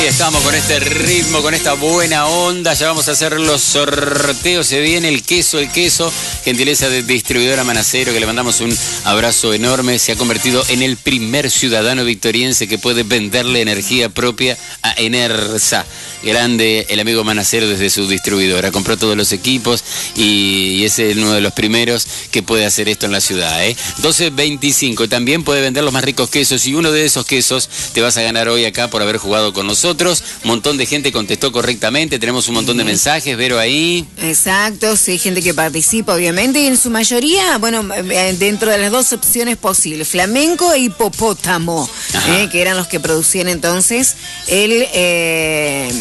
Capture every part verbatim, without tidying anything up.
Estamos con este ritmo, con esta buena onda, ya vamos a hacer los sorteos, se viene el queso, el queso, gentileza de Distribuidora Manacero, que le mandamos un abrazo enorme, se ha convertido en el primer ciudadano victoriense que puede venderle energía propia a Enersa. Grande el amigo Manacero desde su distribuidora, compró todos los equipos y, y es uno de los primeros que puede hacer esto en la ciudad, ¿eh? doce veinticinco, también puede vender los más ricos quesos y uno de esos quesos te vas a ganar hoy acá por haber jugado con nosotros. Un montón de gente contestó correctamente, tenemos un montón de mensajes, Vero ahí. Exacto, sí, gente que participa obviamente y en su mayoría, bueno, dentro de las dos opciones posibles, flamenco e hipopótamo, eh, que eran los que producían entonces el... Eh,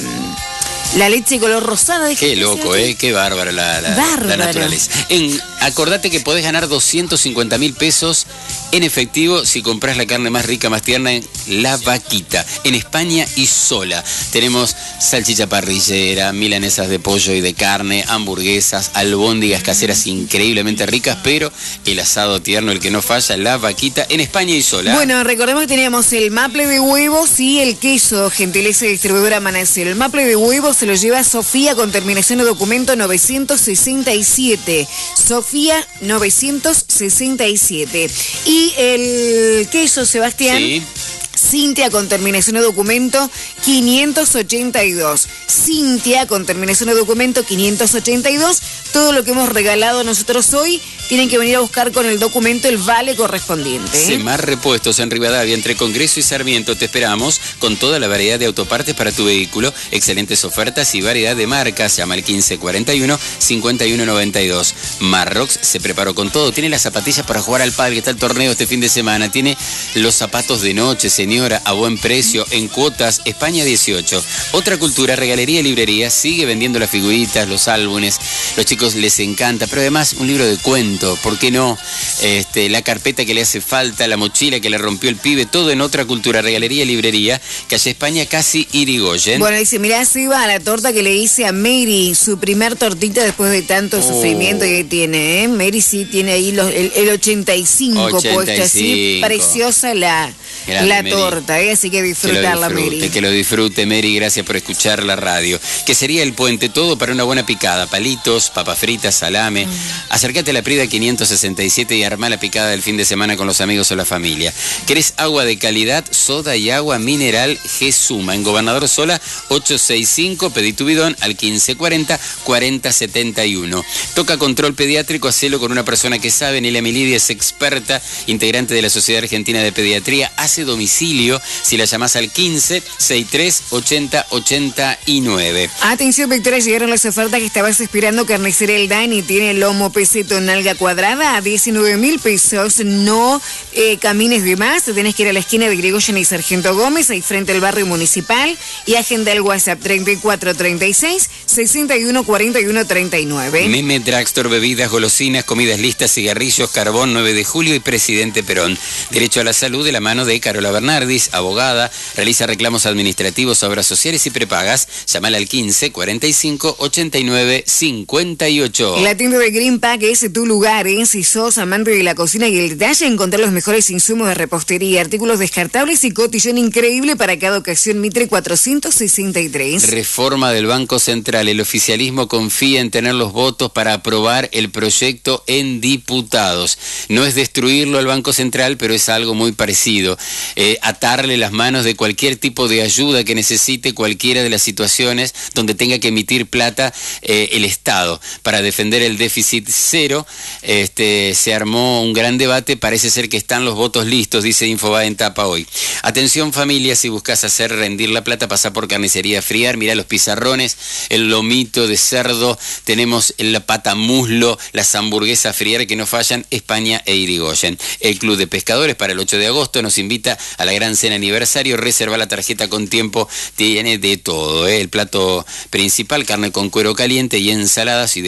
la leche color rosada. Qué loco, ¿eh? Qué bárbara la, la, la naturaleza. En, acordate que podés ganar doscientos cincuenta mil pesos en efectivo si compras la carne más rica, más tierna en La Vaquita, en España y sola. Tenemos salchicha parrillera, milanesas de pollo y de carne, hamburguesas, albóndigas caseras increíblemente ricas, pero el asado tierno, el que no falla, La Vaquita, en España y sola. Bueno, recordemos que teníamos el maple de huevos y el queso, gentileza Distribuidora Manacero. El maple de huevos se lo lleva Sofía con terminación de documento novecientos sesenta y siete. Sofía novecientos sesenta y siete. Y el queso, Sebastián. Sí. Cintia con terminación de documento quinientos ochenta y dos. Cintia con terminación de documento quinientos ochenta y dos. Todo lo que hemos regalado nosotros hoy tienen que venir a buscar con el documento el vale correspondiente, ¿eh? Semar Repuestos en Rivadavia, entre Congreso y Sarmiento. Te esperamos con toda la variedad de autopartes para tu vehículo, excelentes ofertas y variedad de marcas. Llama al quince cuarenta y uno cincuenta y uno noventa y dos. Marrox se preparó con todo. Tiene las zapatillas para jugar al pádel, que está el torneo este fin de semana. Tiene los zapatos de noche, señora, a buen precio, en cuotas. España dieciocho. Otra Cultura, regalería y librería, sigue vendiendo las figuritas, los álbumes. Los chicos les encanta, pero además un libro de cuento, ¿por qué no? Este, la carpeta que le hace falta, la mochila que le rompió el pibe, todo en Otra Cultura, regalería y librería, calle España, casi Irigoyen. Bueno, dice, mirá, se iba a la torta que le hice a Mary, su primer tortita después de tanto oh. sufrimiento que tiene, ¿eh? Mary sí tiene ahí los, el, el ochenta y cinco, ochenta y cinco puesto, así, preciosa la, la torta, ¿eh? Así que disfrutarla, que Mary. Que lo disfrute, Mary, gracias por escuchar la radio. Que sería el puente, todo para una buena picada, palitos, papas fritas, salame. Mm. Acércate a la Prida quinientos sesenta y siete y armá la picada del fin de semana con los amigos o la familia. ¿Querés agua de calidad? Soda y agua mineral G-Suma. En Gobernador Sola, ochocientos sesenta y cinco, pedí tu bidón al quince cuarenta cuarenta setenta y uno. Toca control pediátrico, hacelo con una persona que sabe. Nelia Milidia es experta, integrante de la Sociedad Argentina de Pediatría, hace domicilio si la llamás al quince sesenta y tres ochenta ochenta y nueve. Atención, Victoria, llegaron las ofertas que estabas esperando. Carnicería El Dani tiene lomo peseto nalga cuadrada a diecinueve mil pesos. No eh, camines de más, tenés que ir a la esquina de Grigoyen y Sargento Gómez, ahí frente al barrio municipal, y agenda el WhatsApp treinta y cuatro treinta y seis sesenta y uno cuarenta y uno treinta y nueve. Meme Dragstore, bebidas, golosinas, comidas listas, cigarrillos, carbón, nueve de julio y Presidente Perón. Derecho a la salud de la mano de Carola Bernardis, abogada, realiza reclamos administrativos, obras sociales y prepagas. Llamala al quince cuarenta y cinco ochenta y nueve cincuenta y ocho. La tienda de Green Pack es tu lugar, ¿eh? Si sos amante de la cocina y el detalle, encontrar los mejores insumos de repostería, artículos descartables y cotillón increíble para cada ocasión. Mitre cuatrocientos sesenta y tres. Reforma del Banco Central. El oficialismo confía en tener los votos para aprobar el proyecto en diputados. No es destruirlo al Banco Central, pero es algo muy parecido. Eh, atarle las manos de cualquier tipo de ayuda que necesite cualquiera de las situaciones donde tenga que emitir plata eh, el Estado. Para defender el déficit cero, este, se armó un gran debate. Parece ser que están los votos listos, dice Infobae en tapa hoy. Atención, familia, si buscas hacer rendir la plata, pasa por Carnicería Friar. Mirá los pizarrones, el lomito de cerdo, tenemos la pata muslo, las hamburguesas Friar que no fallan, España e Irigoyen. El Club de Pescadores para el ocho de agosto nos invita a la gran cena aniversario. Reserva la tarjeta con tiempo, tiene de todo, ¿eh? El plato principal, carne con cuero caliente y ensaladas, y después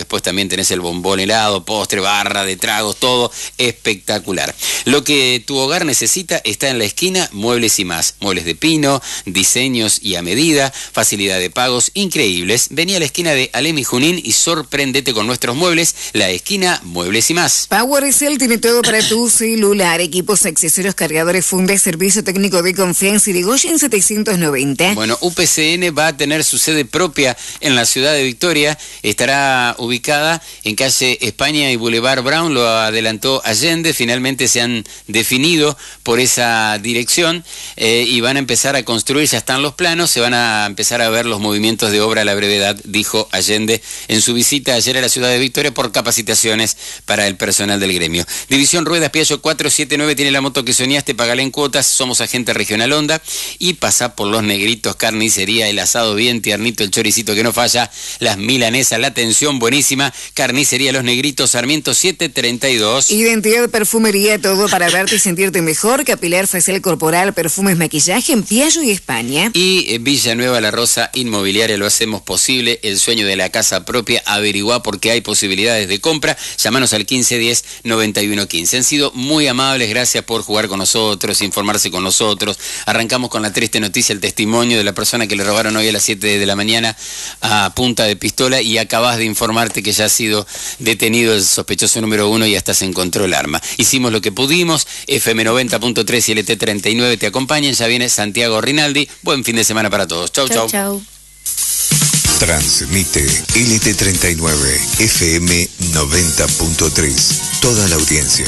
después también tenés el bombón helado, postre, barra de tragos, todo espectacular. Lo que tu hogar necesita está en la esquina Muebles y Más. Muebles de pino, diseños y a medida, facilidad de pagos increíbles. Vení a la esquina de Alem y Junín y sorprendete con nuestros muebles, la esquina Muebles y Más. PowerCell tiene todo para tu celular, equipos, accesorios, cargadores, fundas, servicio técnico de confianza. Irigoyen setecientos noventa. Bueno, U P C N va a tener su sede propia en la ciudad de Victoria. Estará ubicada en calle España y Boulevard Brown. Lo adelantó Allende. Finalmente se han definido por esa dirección eh, y van a empezar a construir. Ya están los planos. Se van a empezar a ver los movimientos de obra a la brevedad, dijo Allende en su visita ayer a la ciudad de Victoria por capacitaciones para el personal del gremio. División Ruedas Piaggio cuatrocientos setenta y nueve tiene la moto que soñaste, pagala en cuotas. Somos agente regional Honda y pasa por Los Negritos Carnicería, el asado bien tiernito, el choricito que no falla, las milanesas, la atención buenísima. Carnicería Los Negritos, Sarmiento setecientos treinta y dos. Identidad Perfumería, todo para verte y sentirte mejor. Capilar, facial, corporal, perfumes, maquillaje en Piaggio y España. Y eh, Villanueva La Rosa Inmobiliaria, lo hacemos posible. El sueño de la casa propia, averiguá porque hay posibilidades de compra. Llámanos al quince diez noventa y uno quince. Han sido muy amables, gracias por jugar con nosotros, informarse con nosotros. Arrancamos con la triste noticia, el testimonio de la persona que le robaron hoy a las siete de la mañana a punta de pistola, y acabas de informarte que ya ha sido detenido el sospechoso número uno y hasta se encontró el arma. Hicimos lo que pudimos. F M noventa punto tres y L T treinta y nueve te acompañan. Ya viene Santiago Rinaldi. Buen fin de semana para todos. Chau, chau. Chau. Transmite L T treinta y nueve, F M noventa punto tres. Toda la audiencia.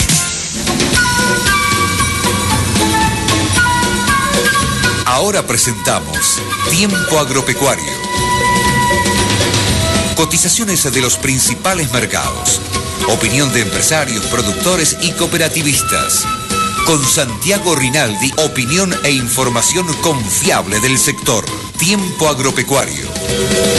Ahora presentamos Tiempo Agropecuario. Cotizaciones de los principales mercados. Opinión de empresarios, productores y cooperativistas. Con Santiago Rinaldi, opinión e información confiable del sector. Tiempo Agropecuario.